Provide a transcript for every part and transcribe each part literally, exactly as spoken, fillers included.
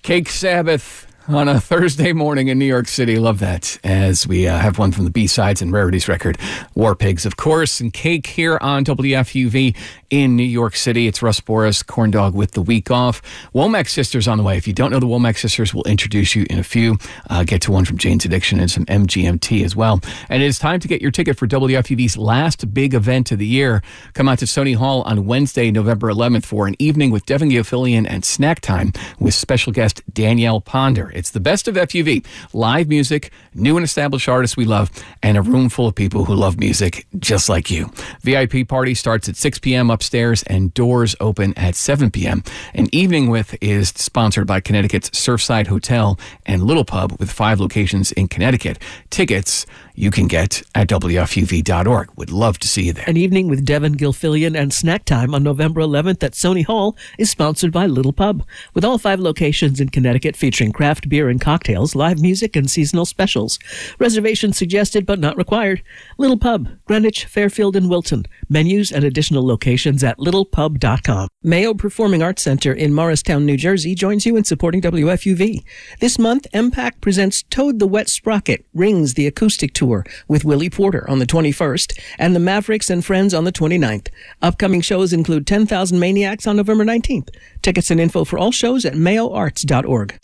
Cake Sabbath on a Thursday morning in New York City. Love that. As we uh, have one from the B-Sides and Rarities record, War Pigs, of course, and Cake here on W F U V in New York City. It's Russ Boris, Corn Dog with the week off. Womack Sisters on the way. If you don't know the Womack Sisters, we'll introduce you in a few. Uh, get to one from Jane's Addiction and some M G M T as well. And it is time to get your ticket for W F U V's last big event of the year. Come out to Sony Hall on Wednesday, November eleventh for an evening with Devin Gilfillian and Snack Time with special guest Danielle Ponder. It's the best of F U V. Live music, new and established artists we love, and a room full of people who love music just like you. V I P party starts at six p.m. upstairs and doors open at seven p.m. An Evening With is sponsored by Connecticut's Surfside Hotel and Little Pub with five locations in Connecticut. Tickets you can get at W F U V dot org. Would love to see you there. An Evening with Devin Gilfillian and Snack Time on November eleventh at Sony Hall is sponsored by Little Pub, with all five locations in Connecticut featuring craft beer and cocktails, live music, and seasonal specials. Reservations suggested but not required. Little Pub, Greenwich, Fairfield, and Wilton. Menus and additional locations at little pub dot com. Mayo Performing Arts Center in Morristown, New Jersey joins you in supporting W F U V. This month, M PAC presents Toad the Wet Sprocket, Rings the Acoustic Tour with Willie Porter on the twenty-first and the Mavericks and Friends on the twenty-ninth. Upcoming shows include ten thousand Maniacs on November nineteenth. Tickets and info for all shows at mayo arts dot org.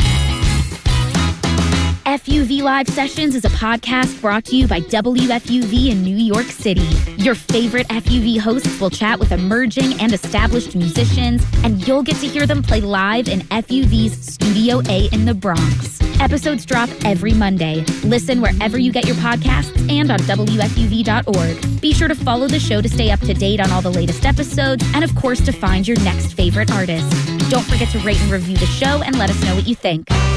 F U V Live Sessions is a podcast brought to you by W F U V in New York City. Your favorite F U V hosts will chat with emerging and established musicians, and you'll get to hear them play live in F U V's Studio A in the Bronx. Episodes drop every Monday. Listen wherever you get your podcasts and on W F U V dot org. Be sure to follow the show to stay up to date on all the latest episodes, and of course to find your next favorite artist. Don't forget to rate and review the show and let us know what you think.